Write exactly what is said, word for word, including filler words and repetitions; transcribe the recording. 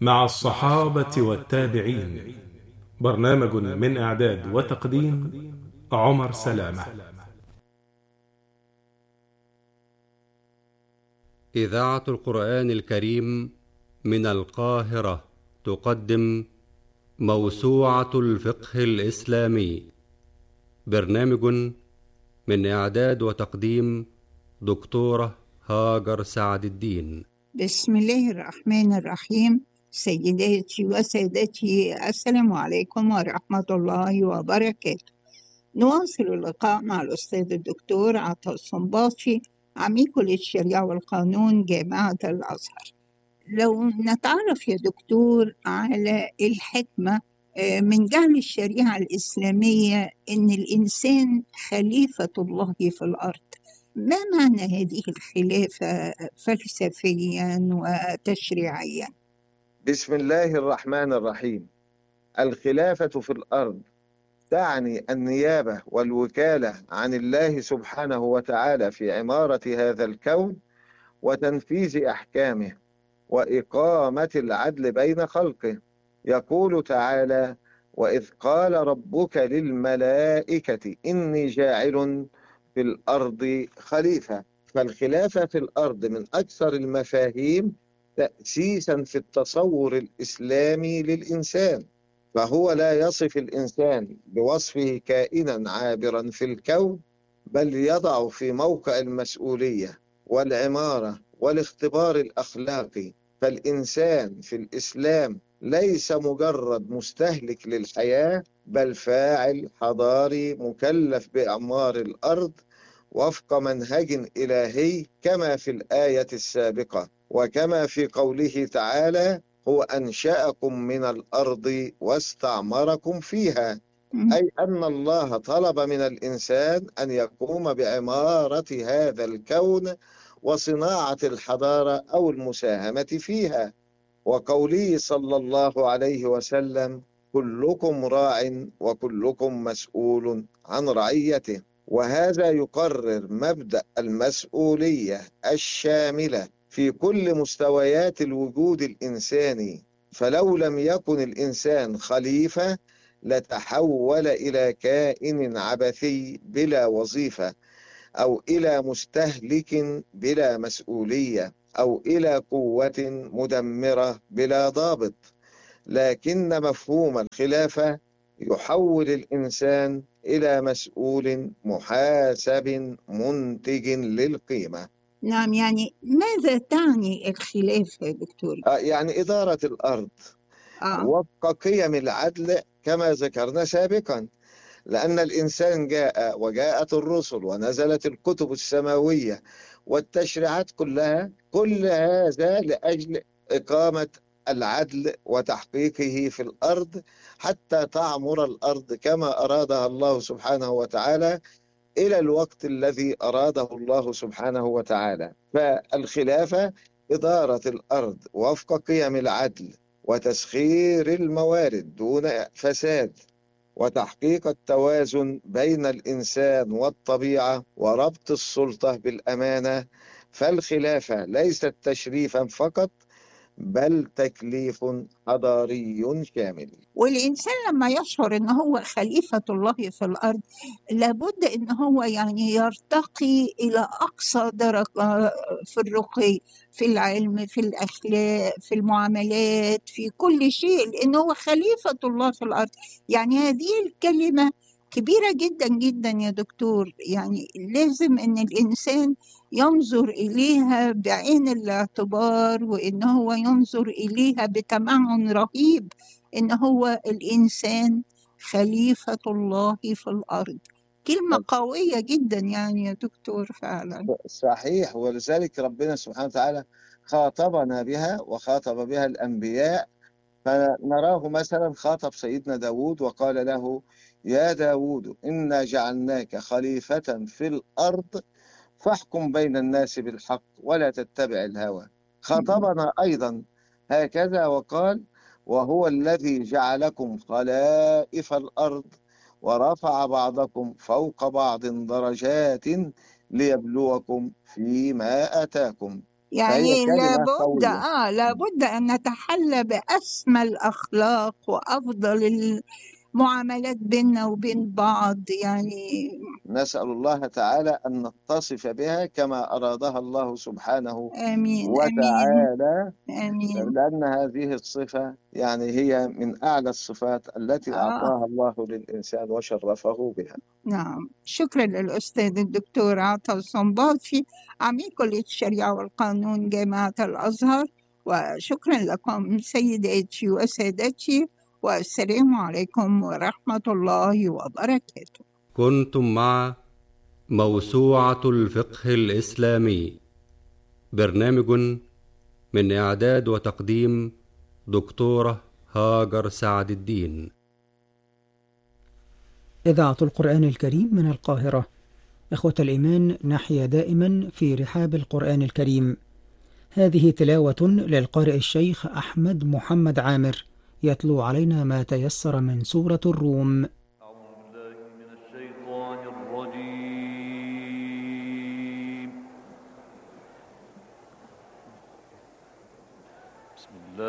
مع الصحابة والتابعين. برنامج من إعداد وتقديم عمر سلامة. إذاعة القرآن الكريم من القاهرة تقدم موسوعة الفقه الإسلامي. برنامج من إعداد وتقديم دكتورة هاجر سعد الدين. بسم الله الرحمن الرحيم. سيداتي وسادتي، السلام عليكم ورحمة الله وبركاته. نواصل اللقاء مع الأستاذ الدكتور عطا الصنباطي، عميد كلية الشريعة والقانون جامعة الأزهر. لو نتعرف يا دكتور على الحكمة من جعل الشريعة الإسلامية إن الإنسان خليفة الله في الأرض، ما معنى هذه الخلافة فلسفيا وتشريعيا؟ بسم الله الرحمن الرحيم. الخلافة في الأرض تعني النيابة والوكالة عن الله سبحانه وتعالى في عمارة هذا الكون وتنفيذ أحكامه وإقامة العدل بين خلقه. يقول تعالى: وإذ قال ربك للملائكة إني جاعل في الأرض خليفة. فالخلافة في الأرض من أكثر المفاهيم تأسيسا في التصور الإسلامي للإنسان، فهو لا يصف الإنسان بوصفه كائنا عابرا في الكون، بل يضع في موقع المسؤولية والعمارة والاختبار الأخلاقي. فالإنسان في الإسلام ليس مجرد مستهلك للحياة، بل فاعل حضاري مكلف بإعمار الأرض وفق منهج إلهي، كما في الآية السابقة وكما في قوله تعالى: هو أنشأكم من الأرض واستعمركم فيها. أي أن الله طلب من الإنسان أن يقوم بعمارة هذا الكون وصناعة الحضارة أو المساهمة فيها. وقوله صلى الله عليه وسلم: كلكم راع وكلكم مسؤول عن رعيته. وهذا يقرر مبدأ المسؤولية الشاملة في كل مستويات الوجود الإنساني. فلو لم يكن الإنسان خليفة لتحول إلى كائن عبثي بلا وظيفة، أو إلى مستهلك بلا مسؤولية، أو إلى قوة مدمرة بلا ضابط. لكن مفهوم الخلافة يحول الإنسان إلى مسؤول محاسب منتج للقيمة. نعم، يعني ماذا تعني الخلافة يا دكتور؟ آه يعني إدارة الأرض آه. وفق قيم العدل كما ذكرنا سابقا، لأن الإنسان جاء وجاءت الرسل ونزلت الكتب السماوية والتشريعات كلها، كل هذا لأجل إقامة العدل وتحقيقه في الأرض حتى تعمر الأرض كما أرادها الله سبحانه وتعالى إلى الوقت الذي أراده الله سبحانه وتعالى. فالخلافة إدارة الأرض وفق قيم العدل وتسخير الموارد دون فساد، وتحقيق التوازن بين الإنسان والطبيعة، وربط السلطة بالأمانة. فالخلافة ليست تشريفا فقط، بل تكليف حضاري شامل. والإنسان لما يشعر أنه هو خليفة الله في الأرض لابد أنه هو يعني يرتقي إلى أقصى درجة في الرقي، في العلم، في الأخلاق، في المعاملات، في كل شيء، لأنه هو خليفة الله في الأرض. يعني هذه الكلمة كبيرة جدا جدا يا دكتور، يعني لازم أن الإنسان ينظر إليها بعين الاعتبار، وإن هو ينظر إليها بتمعن رهيب، إن هو الإنسان خليفة الله في الأرض. كلمة قوية جدا يعني يا دكتور فعلا. صحيح، ولذلك ربنا سبحانه وتعالى خاطبنا بها وخاطب بها الأنبياء. فنراه مثلا خاطب سيدنا داود وقال له: يا داود إنا جعلناك خليفة في الأرض فاحكم بين الناس بالحق ولا تتبع الهوى. خاطبنا أيضا هكذا وقال: وهو الذي جعلكم خلائف الأرض ورفع بعضكم فوق بعض درجات ليبلوكم فيما آتاكم. يعني كلمة لابد قوية. آه لابد أن نتحلى بأسمى الأخلاق وأفضل المعاملات بيننا وبين بعض. يعني نسأل الله تعالى أن نتصف بها كما أرادها الله سبحانه آمين آمين وتعالى، آمين. لأن هذه الصفة يعني هي من أعلى الصفات التي آه أعطاها الله للإنسان وشرفه بها. نعم، شكرا للأستاذ الدكتور عطا صنباطي عميد كلية الشريعة والقانون جامعة الأزهر، وشكرا لكم سيداتي وسادتي، والسلام عليكم ورحمة الله وبركاته. كنتم مع موسوعة الفقه الإسلامي، برنامج من إعداد وتقديم دكتورة هاجر سعد الدين. إذاعة القرآن الكريم من القاهرة. إخوة الإيمان، نحيا دائما في رحاب القرآن الكريم. هذه تلاوة للقارئ الشيخ أحمد محمد عامر، يتلو علينا ما تيسر من سورة الروم.